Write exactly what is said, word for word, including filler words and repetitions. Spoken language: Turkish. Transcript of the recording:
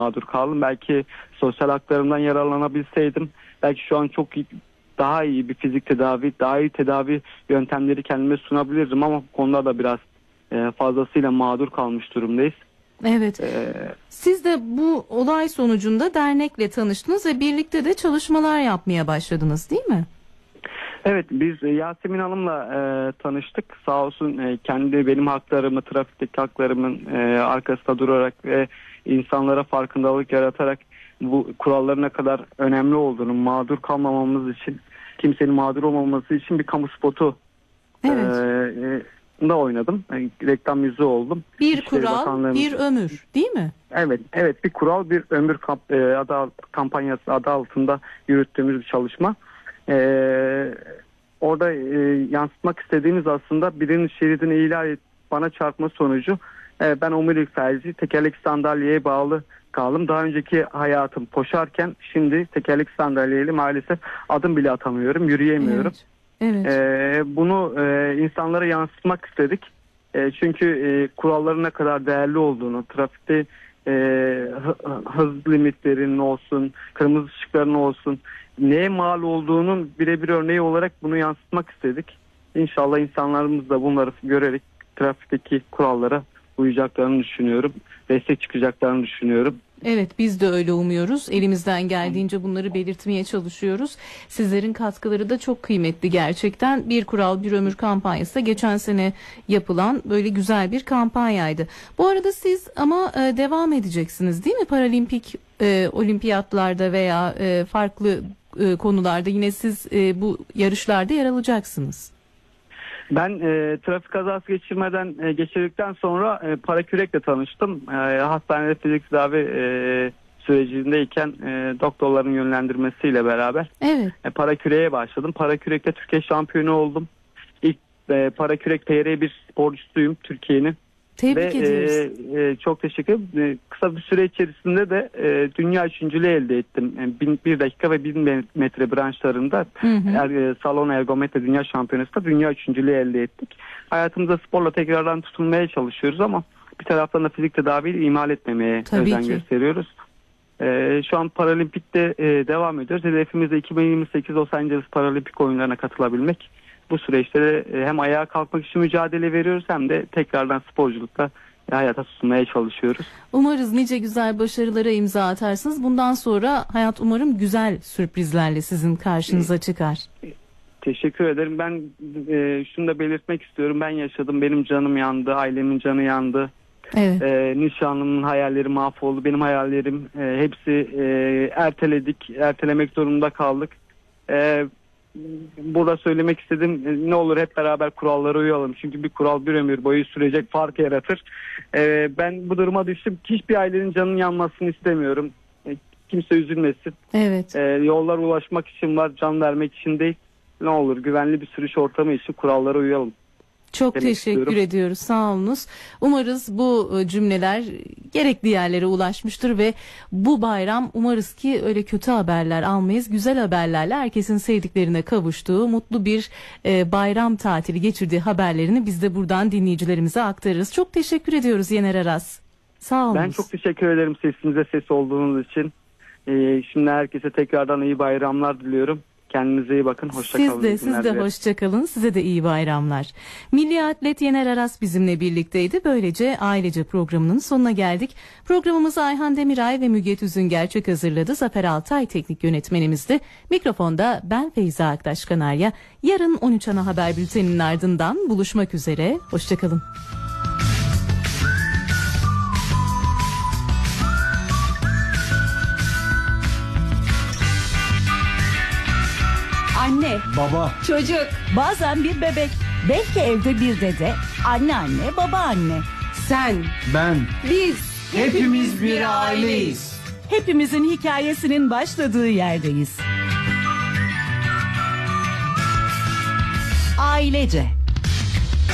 mağdur kaldım. Belki sosyal haklarımdan yararlanabilseydim belki şu an çok iyi, daha iyi bir fizik tedavi, daha iyi tedavi yöntemleri kendime sunabilirdim ama bu konuda da biraz e, fazlasıyla mağdur kalmış durumdayız. Evet. Ee, Siz de bu olay sonucunda dernekle tanıştınız ve birlikte de çalışmalar yapmaya başladınız, değil mi? Evet, biz Yasemin Hanım'la e, tanıştık. Sağ olsun e, kendi benim haklarımı, trafikteki haklarımın e, arkasında durarak ve insanlara farkındalık yaratarak bu kuralların ne kadar önemli olduğunu, mağdur kalmamamız için, kimsenin mağdur olmaması için bir kamu spotu Evet. e, e, da oynadım. E, reklam yüzü oldum. Bir İşleri kural, Bakanlığımız- bir ömür, değil mi? Evet, evet bir kural, bir ömür kamp, e, adı, alt- kampanyası adı altında yürüttüğümüz bir çalışma. Ee, orada e, yansıtmak istediğimiz aslında birinin şeridini ihlal et, bana çarpma sonucu e, ben omurilik felci, tekerlekli sandalyeye bağlı kaldım. Daha önceki hayatım koşarken şimdi tekerlekli sandalyeyle maalesef adım bile atamıyorum, yürüyemiyorum. Evet. Evet. Ee, bunu e, insanlara yansıtmak istedik. E, çünkü e, kuralların ne kadar değerli olduğunu, trafikte e, hı- hız limitlerinin olsun, kırmızı ışıkların olsun, neye mal olduğunun birebir örneği olarak bunu yansıtmak istedik. İnşallah insanlarımız da bunları görerek trafikteki kurallara uyacaklarını düşünüyorum. Destek çıkacaklarını düşünüyorum. Evet, biz de öyle umuyoruz. Elimizden geldiğince bunları belirtmeye çalışıyoruz. Sizlerin katkıları da çok kıymetli gerçekten. Bir kural bir ömür kampanyası da geçen sene yapılan böyle güzel bir kampanyaydı. Bu arada siz ama e, devam edeceksiniz, değil mi? Paralimpik e, olimpiyatlarda veya e, farklı e, konularda yine siz e, bu yarışlarda yer alacaksınız. Ben e, trafik kazası geçirmeden e, geçirdikten sonra e, parakürekle tanıştım. E, hastanede fizik tedavi e, sürecindeyken e, doktorların yönlendirmesiyle beraber Evet. e, paraküreğe başladım. Parakürekte Türkiye şampiyonu oldum. İlk e, parakürek T R bir sporcusuyum Türkiye'nin. Tebrik Ve ediyoruz. e, e, çok teşekkür ederim. E, kısa bir süre içerisinde de e, dünya üçüncülüğü elde ettim. E, bin, bir dakika ve bin metre branşlarında Hı hı. er, e, salon ergometre dünya şampiyonasında dünya üçüncülüğü elde ettik. Hayatımıza sporla tekrardan tutunmaya çalışıyoruz ama bir taraftan da fizik tedaviyi ihmal etmemeye Tabii özen ki. gösteriyoruz. E, şu an Paralimpik'te e, devam ediyoruz. Hedefimiz de iki bin yirmi sekiz Los Angeles Paralimpik oyunlarına katılabilmek. Bu süreçte de hem ayağa kalkmak için mücadele veriyoruz hem de tekrardan sporculukta hayata tutunmaya çalışıyoruz. Umarız nice güzel başarılara imza atarsınız. Bundan sonra hayat umarım güzel sürprizlerle sizin karşınıza çıkar. Teşekkür ederim. Ben e, şunu da belirtmek istiyorum. Ben yaşadım. Benim canım yandı. Ailemin canı yandı. Evet. E, nişanlımın hayalleri mahvoldu. Benim hayallerim e, hepsi e, erteledik. Ertelemek zorunda kaldık. E, burada söylemek istedim. E, ne olur hep beraber kurallara uyalım. Çünkü bir kural bir ömür boyu sürecek fark yaratır. E, ben bu duruma düştüm. Hiçbir ailenin canının yanmasını istemiyorum. E, kimse üzülmesin. Evet. E, yollar ulaşmak için var, can vermek için değil. Ne olur güvenli bir sürüş ortamı için kurallara uyalım. Çok Demek teşekkür istiyorum. ediyoruz. Sağ olunuz. Umarız bu e, cümleler gerekli yerlere ulaşmıştır ve bu bayram umarız ki öyle kötü haberler almayız. Güzel haberlerle herkesin sevdiklerine kavuştuğu mutlu bir e, bayram tatili geçirdiği haberlerini biz de buradan dinleyicilerimize aktarırız. Çok teşekkür ediyoruz Yener Aras. Sağ olun. Ben çok teşekkür ederim sesinize ses olduğunuz için. Ee, şimdi herkese tekrardan iyi bayramlar diliyorum. Kendinize iyi bakın. Hoşça kalın. Siz de siz de hoşça kalın. Size de iyi bayramlar. Milli Atlet Yener Aras bizimle birlikteydi. Böylece ailece programının sonuna geldik. Programımızı Ayhan Demiray ve Müge Tüzün gerçek hazırladı. Zafer Altay teknik yönetmenimizdi. Mikrofonda ben Feyza Aktaş Kanarya. Yarın on üç ana haber bülteninin ardından buluşmak üzere. Hoşça kalın. Anne, Baba, çocuk, bazen bir bebek, belki evde bir dede, anneanne, babaanne. Sen, ben, biz, hepimiz bir aileyiz. hepimizin hikayesinin başladığı yerdeyiz. Ailece.